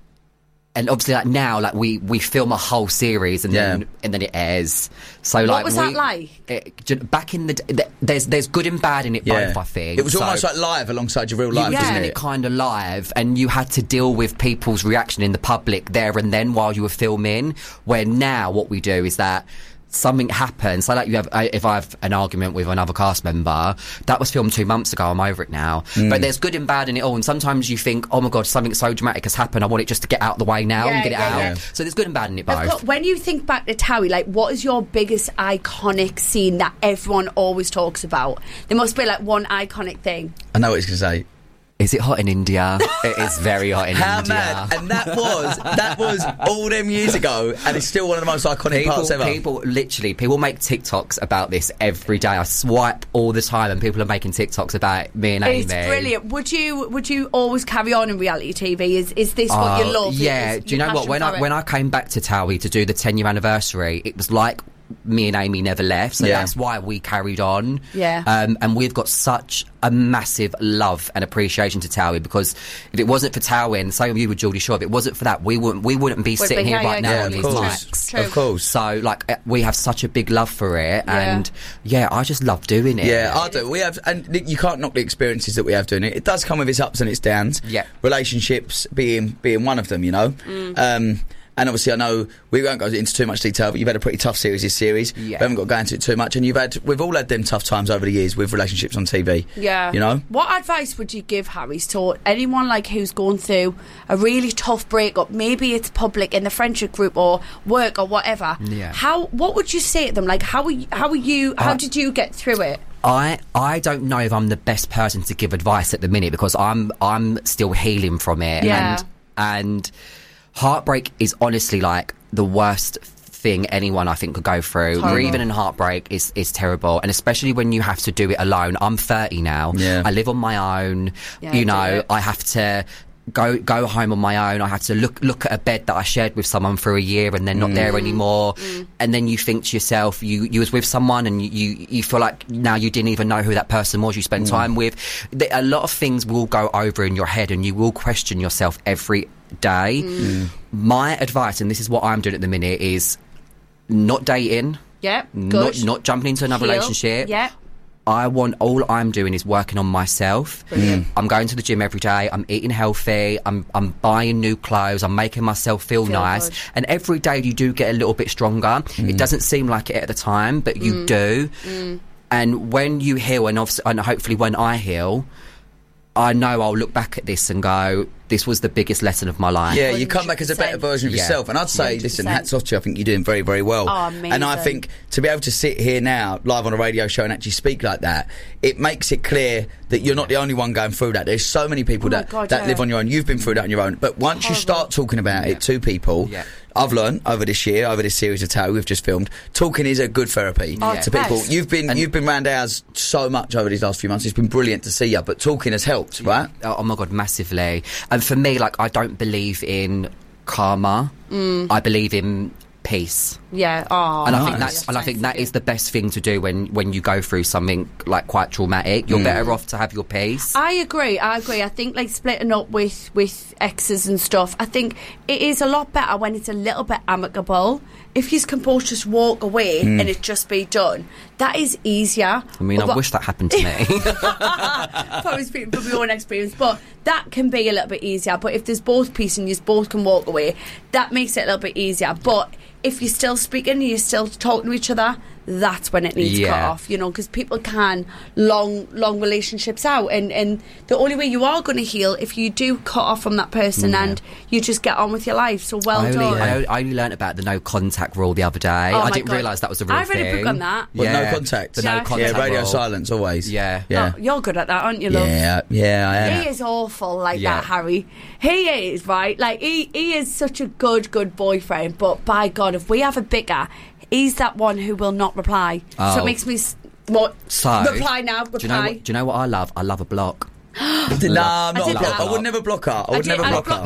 And obviously, like now, like we, we film a whole series and Yeah. then and then it airs. So What like, was we, that like? It, j- back in the d- th- there's there's good and bad in it Yeah. both. I think It was So almost like live alongside your real you life, were wasn't doing it? it kind of live, and you had to deal with people's reaction in the public there and then while you were filming. Where now, what we do is that something happens. So, like, you have uh, if I have an argument with another cast member, that was filmed two months ago. I'm over it now. Mm. But there's good and bad in it all, and sometimes you think, oh my god, something so dramatic has happened. I want it just to get out of the way now Yeah, and get it yeah, out. yeah. So there's good and bad in it Of both. course, when you think back to Towie, like, what is your biggest iconic scene that everyone always talks about? There must be like one iconic thing. I know what he's going to say. Is it hot in India? It is very hot in How India. mad! And that was that was all them years ago, and it's still one of the most iconic People, parts ever. people, literally, people make TikToks about this every day. I swipe all the time, and people are making TikToks about me and Amy. It's brilliant. Would you would you always carry on in reality T V? Is is this what Uh, you love? Yeah. Is Do you your know what? passion When for I it? when I came back to Towie to do the ten year anniversary, it was like me and Amy never left. So Yeah. that's why we carried on. Yeah. Um, and we've got such a massive love and appreciation to Towie, because if it wasn't for Towie, and same with you with Geordie Shaw, if it wasn't for that, we wouldn't we wouldn't be Would sitting be here here, right yeah, now yeah, on of these course, mics. True. of course. So, like, uh, we have such a big love for it, Yeah. and yeah, I just love doing it. Yeah, I do. We have, and you can't knock the experiences that we have doing it. It does come with its ups and its downs. Yeah. Relationships being being one of them, you know. Mm. Um, and obviously, I know we won't go into too much detail, but you've had a pretty tough series this series. Yeah. We haven't got to go into it too much, and you've had we've all had them tough times over the years with relationships on T V. Yeah. You know. What advice would you give, Harry, to anyone like who's going through a really tough breakup? Maybe it's public in the friendship group or work or whatever. Yeah. How? What would you say to them? Like, how are you, how are you? How Uh, did you get through it? I I don't know if I'm the best person to give advice at the minute, because I'm I'm still healing from it. Yeah. And and heartbreak is honestly like the worst thing anyone I think could go through. Horrible. Grieving and heartbreak is is terrible, and especially when you have to do it alone. I'm thirty now. Yeah. Uh, I live on my own. Yeah, I you do know, it. I have to go go home on my own. I had to look look at a bed that I shared with someone for a year and they're not there anymore. And then you think to yourself, you you was with someone and you, you you feel like now you didn't even know who that person was you spent time with. The- A lot of things will go over in your head and you will question yourself every day. My advice, and this is what I'm doing at the minute, is not dating, Yeah. not Good. not jumping into another Heal. relationship. Yeah. I want, all I'm doing is working on myself. Brilliant. I'm going to the gym every day. I'm eating healthy. I'm I'm buying new clothes. I'm making myself feel, Feel nice. good. And every day you do get a little bit stronger. It doesn't seem like it at the time, but you do. And when you heal, and, obviously, and hopefully when I heal, I know I'll look back at this and go, this was the biggest lesson of my life. Yeah, you come back as a better version of Yeah. yourself. And I'd say, one hundred listen, percent. hats off to you. I think you're doing very, very well. Oh, and I amazing. think to be able to sit here now, live on a radio show and actually speak like that, it makes it clear that you're not the only one going through that. There's so many people Oh my that, God, that yeah. live on your own. You've been through that on your own. But once you Horrible. start talking about it to people, Yeah. I've learned over this year, over this series of Towie we've just filmed, talking is a good therapy Oh, to people. best. You've been you've been round ours so much over these last few months. It's been brilliant to see you, but talking has helped, right? Oh, oh my god, massively. And for me, like, I don't believe in karma. I believe in peace. Yeah. Oh, and I nice. think that's and I think that is the best thing to do when when you go through something like quite traumatic. You're Mm. better off to have your peace. I agree. I agree. I think like splitting up with with exes and stuff. I think it is a lot better when it's a little bit amicable. If you can both just walk away Mm. and it just be done, that is easier. I mean, I Although- wish that happened to me. Probably speaking from my own experience, but that can be a little bit easier. But if there's both peace and you both can walk away, that makes it a little bit easier. But if you're still speaking and you're still talking to each other, that's when it needs Yeah. cut off, you know, because people can long, long relationships out, and, and the only way you are going to heal if you do cut off from that person Yeah. and you just get on with your life. So well I only, done. I, I only learned about the no contact rule the other day. Oh I my God. didn't realise that was a real I read a thing. book on that. What, Yeah. no contact? The no Yeah. contact Yeah, radio rule. silence always. Yeah. Yeah. Oh, you're good at that, aren't you, love? Yeah, yeah, I am. He is awful like Yeah. that, Harry. He is, right? Like, he, he is such a good, good boyfriend, but by God, if we have a bicker, he's that one who will not reply. So Oh. it makes me... S- what? So, reply now, reply. Do you know what? Do you know what I love? I love a block. Nah, I'm not I a did block. that. I would never block her. I would I did- never I block blocked her.